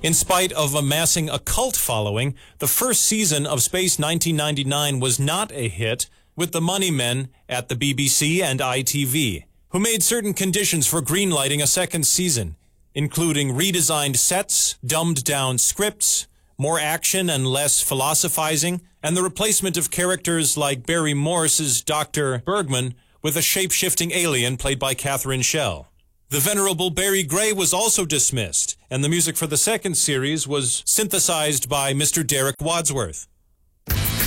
In spite of amassing a cult following, the first season of Space 1999 was not a hit, with the money men at the BBC and ITV, who made certain conditions for greenlighting a second season, including redesigned sets, dumbed-down scripts, more action and less philosophizing, and the replacement of characters like Barry Morse's Dr. Bergman with a shape-shifting alien played by Catherine Schell. The venerable Barry Gray was also dismissed, and the music for the second series was synthesized by Mr. Derek Wadsworth.